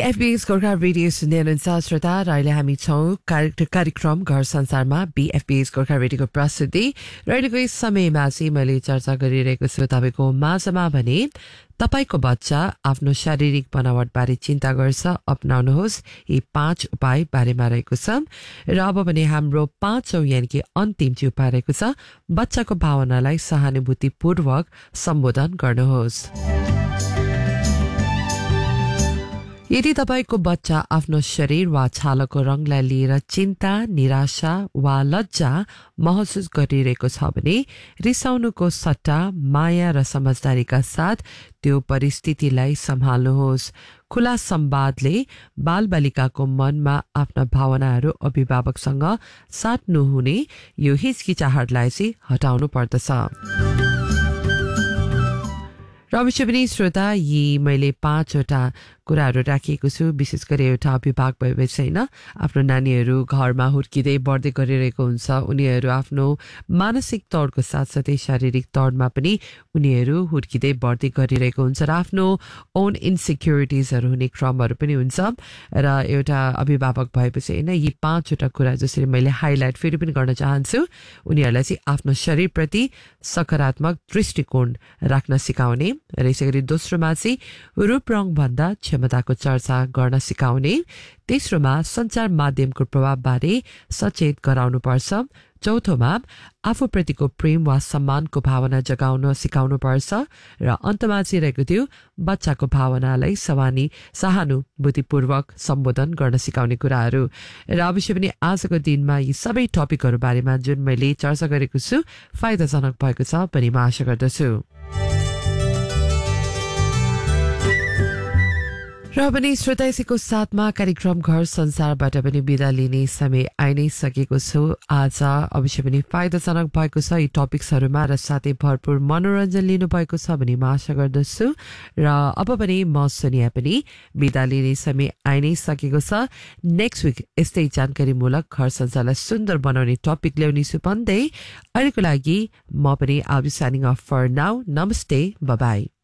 BFB's Gorkha radio सुन्दै हुनुहुन्छ श्रोता र अहिले हामी छौँ कार्यक्रम घर संसारमा BFB's गोर्खा रेडियोको प्रस्तुति र अहिलेको यस समयमा चाहिँ मैले चर्चा गरिरहेको छु तपाईँको माझमा भने तपाईको बच्चा आफ्नो शारीरिक बनावटबारे चिन्ता गर्छ अपनाउनुहोस् यी 5 उपाय बारेमा रहेको छ र अब भने हाम्रो 5औं यानि कि अन्तिम चाहिँ उपाय रहेको छ बच्चाको भावनालाई सहानुभूतिपूर्वक सम्बोधन गर्नुहोस्। यदि तपाईको बच्चा आफ्नो शरीर वा छालाको रङलाई लिएर चिन्ता, निराशा वा लज्जा महसुस गरिरहेको छ भने रिसाउनुको सट्टा माया र समझदारीका साथ त्यो परिस्थितिलाई सम्हाल्नुहोस्। खुला संवादले बालबालिकाको मनमा आफ्ना भावनाहरू अभिभावकसँग साट्नु हुने यो हिचकिचाहटलाई चाहिँ हटाउनु पर्दछ। र अवश्य पनि श्रोता यी मैले 5वटा कुराहरू राखिएको छु विशेष गरी एउटा अभिभावक भएपछि हैन आफ्नो नानीहरू घरमा हुर्किदै बढ्दै गरिरहेको हुन्छ उनीहरू आफ्नो मानसिक तौरको साथसाथै शारीरिक तौरमा पनि उनीहरू हुर्किदै बढ्दै गरिरहेको हुन्छ र आफ्नो ओन इन्सिक्युरिटिजहरू हुने क्रमहरू पनि हुन्छ र एउटा अभिभावक भएपछि हैन यी 5वटा कुरा जसरी मैले हाइलाइट फेरि पनि गर्न चाहन्छु उनीहरूलाई चाहिँ आफ्नो शरीरप्रति सकारात्मक दृष्टिकोण राख्न सिकाउने र यसैगरी दोस्रोमा चाहिँ रूप रङ भन्दा क्षमताको चर्चा गर्न सिकाउने तेस्रोमा सञ्चार माध्यमको प्रभावबारे सचेत गराउनुपर्छ चौथोमा आफूप्रतिको प्रेम वा सम्मानको भावना जगाउन सिकाउनु पर्छ र अन्तमा चाहिँ रहेको थियो बच्चाको भावनालाई सहानुभूतिपूर्वक सम्बोधन गर्न सिकाउने कुराहरू र अवश्य पनि आजको दिनमा यी सबै टपिकहरू बारेमा जुन मैले चर्चा गरेको छु फाइदाजनक भएको छ पनि म आशा गर्दछु। र पनि श्रोता यसैको साथमा कार्यक्रम घर संसारबाट पनि बिदा लिने समय आइ नै सकेको छु। आज अवश्य पनि फाइदाजनक भएको छ यी टपिक्सहरूमा र साथै भरपूर मनोरञ्जन लिनुभएको छ भनी म आशा गर्दछु र अब पनि म सोनिया पनि बिदा लिने समय आइ नै सकेको छ। नेक्स्ट विक यस्तै जानकारीमूलक घर संसारलाई सुन्दर बनाउने टपिक ल्याउनेछु भन्दै अहिलेको लागि म पनि I'll be signing off for now. Namaste. Bye-bye.